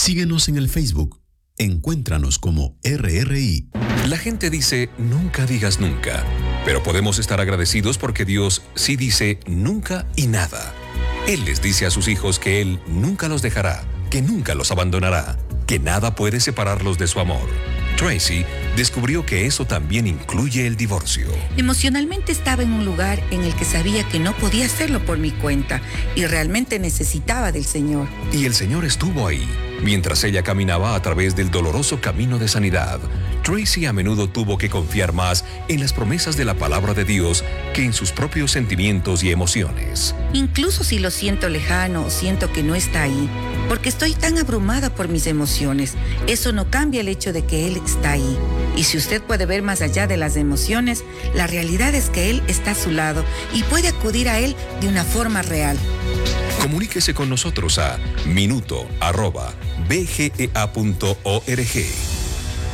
Síguenos en el Facebook. Encuéntranos como RRI. La gente dice nunca digas nunca, pero podemos estar agradecidos porque Dios sí dice nunca y nada. Él les dice a sus hijos que Él nunca los dejará, que nunca los abandonará, que nada puede separarlos de su amor. Tracy descubrió que eso también incluye el divorcio. Emocionalmente estaba en un lugar en el que sabía que no podía hacerlo por mi cuenta y realmente necesitaba del Señor. Y el Señor estuvo ahí. Mientras ella caminaba a través del doloroso camino de sanidad, Tracy a menudo tuvo que confiar más en las promesas de la palabra de Dios que en sus propios sentimientos y emociones. Incluso si lo siento lejano o siento que no está ahí, porque estoy tan abrumada por mis emociones, eso no cambia el hecho de que Él está ahí. Y si usted puede ver más allá de las emociones, la realidad es que Él está a su lado y puede acudir a Él de una forma real. Comuníquese con nosotros a minuto@bgea.org.